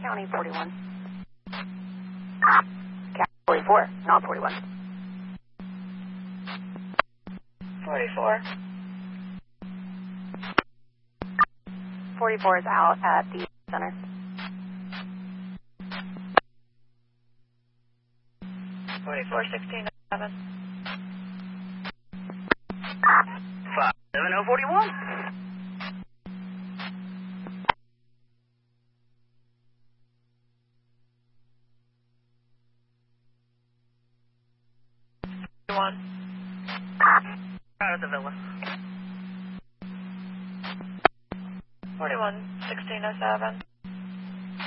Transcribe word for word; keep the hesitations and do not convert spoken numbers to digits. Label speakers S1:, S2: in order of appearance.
S1: County forty-one. County forty-four, not forty-one.
S2: forty-four.
S1: forty-four is out at the center.
S2: forty-four sixteen seven.
S1: five seven zero forty-one.
S2: One.
S1: Out of the villa.
S2: forty-one sixteen oh seven.